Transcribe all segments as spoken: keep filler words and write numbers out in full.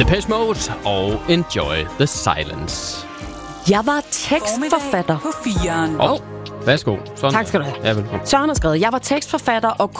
Depeche Mode og Enjoy the Silence. Jeg var tekstforfatter. På fireren. Åh, oh, værsgo. Sådan. Tak skal du have. Ja, velkommen. Søren har skrevet, jeg var tekstforfatter og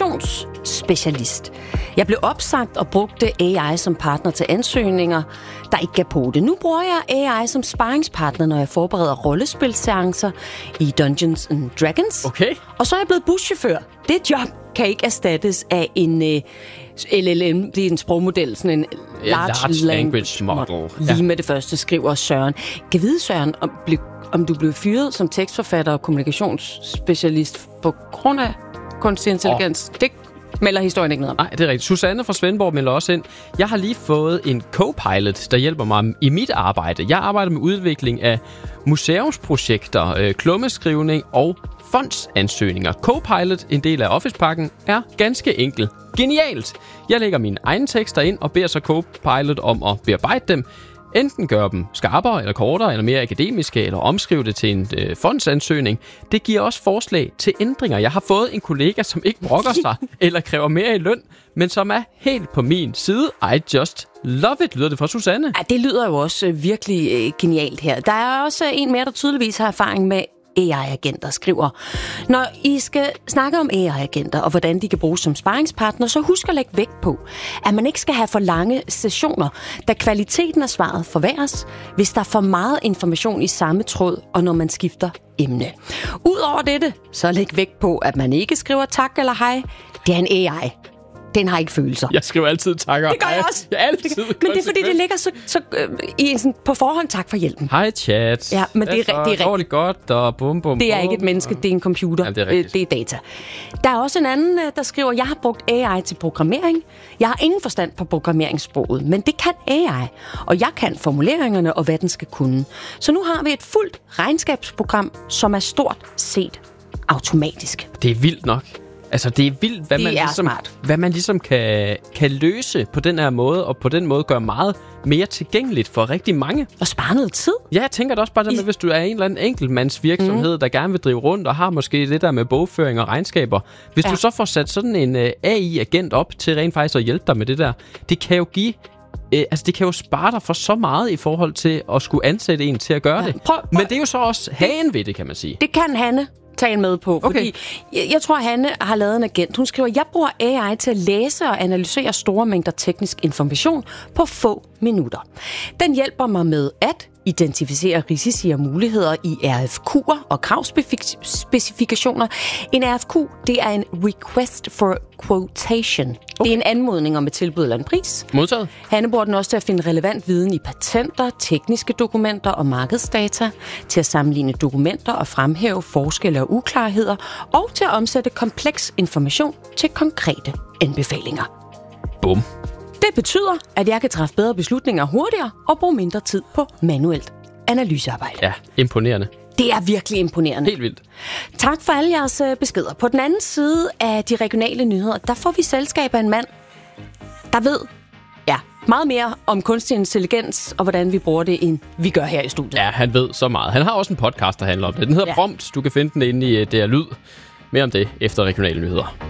kommunikationsspecialist. Jeg blev opsagt og brugte A I som partner til ansøgninger, der ikke gav på det. Nu bruger jeg A I som sparringspartner, når jeg forbereder rollespilseancer i Dungeons and Dragons. Okay. Og så er jeg blevet buschauffør. Det job kan ikke erstattes af en uh, L L M. Det er en sprogmodel, sådan en Ja, large, large language model. Lige Ja. med det første skriver Søren. Kan vide, Søren, om, blev, om du blev fyret som tekstforfatter og kommunikationsspecialist på grund af kunstig intelligens? Oh. Det melder historien ikke noget om. Nej, det er rigtigt. Susanne fra Svendborg melder også ind. Jeg har lige fået en co-pilot, der hjælper mig i mit arbejde. Jeg arbejder med udvikling af museumsprojekter, øh, klummeskrivning og fondsansøgninger. Co-pilot, en del af Office-pakken, er ganske enkel. Genialt! Jeg lægger mine egne tekster ind og beder så co-pilot om at bearbejde dem. Enten gøre dem skarpere eller kortere eller mere akademiske, eller omskrive det til en øh, fondsansøgning. Det giver også forslag til ændringer. Jeg har fået en kollega, som ikke brokker sig eller kræver mere i løn, men som er helt på min side. I just love it, lyder det fra Susanne. Ja, det lyder jo også øh, virkelig øh, genialt her. Der er også en mere, der tydeligvis har erfaring med A I-agenter, skriver. Når I skal snakke om A I-agenter og hvordan de kan bruges som sparringspartner, så husk at lægge vægt på, at man ikke skal have for lange sessioner, da kvaliteten af svaret forværres, hvis der er for meget information i samme tråd, og når man skifter emne. Udover dette, så læg vægt på, at man ikke skriver tak eller hej. Det er en A I. Den har ikke følelser. Jeg skriver altid takker. Det gør jeg også. Jeg altid. Men det er fordi, det ligger så, så øh, i en sådan, på forhånd tak for hjælpen. Hej chat. Ja, men det er, så, det er går det godt, og bum, bum, Det er bum, ikke et menneske, det er en computer. Ja, det er rigtigt. det er data. Der er også en anden, der skriver, jeg har brugt A I til programmering. Jeg har ingen forstand på programmeringssproget, men det kan A I. Og jeg kan formuleringerne og hvad den skal kunne. Så nu har vi et fuldt regnskabsprogram, som er stort set automatisk. Det er vildt nok. Altså, det er vildt, hvad, Det man er ligesom, smart. hvad man ligesom kan, kan løse på den her måde, og på den måde gøre meget mere tilgængeligt for rigtig mange. Og spare noget tid. Ja, jeg tænker da også bare det med, hvis du er en eller anden enkeltmandsvirksomhed, mm. der gerne vil drive rundt og har måske det der med bogføring og regnskaber. Hvis ja. du så får sat sådan en uh, A I-agent op til rent faktisk at hjælpe dig med det der, det kan jo give... Uh, altså, det kan jo spare dig for så meget i forhold til at skulle ansætte en til at gøre ja. det. Prøv, prøv. Men det er jo så også hagen ved det, kan man sige. Det kan Hanne tage med på, Okay. fordi jeg, jeg tror, Hanne har lavet en agent. Hun skriver, jeg bruger A I til at læse og analysere store mængder teknisk information på få minutter. Den hjælper mig med at identificere risici og muligheder i R F Q'er og kravspecifikationer. En R F Q, det er en request for quotation. Okay. Det er en anmodning om et tilbud eller en pris. Modtaget. Hanne bruger den også til at finde relevant viden i patenter, tekniske dokumenter og markedsdata, til at sammenligne dokumenter og fremhæve forskelle og uklarheder, og til at omsætte kompleks information til konkrete anbefalinger. Bum. Det betyder, at jeg kan træffe bedre beslutninger hurtigere og bruge mindre tid på manuelt analysearbejde. Ja, imponerende. Det er virkelig imponerende. Helt vildt. Tak for alle jeres beskeder. På den anden side af de regionale nyheder, der får vi selskab af en mand, der ved ja, meget mere om kunstig intelligens og hvordan vi bruger det, end vi gør her i studiet. Ja, han ved så meget. Han har også en podcast, der handler om det. Den hedder Ja. Prompt. Du kan finde den inde i D R Lyd. Mere om det efter regionale nyheder.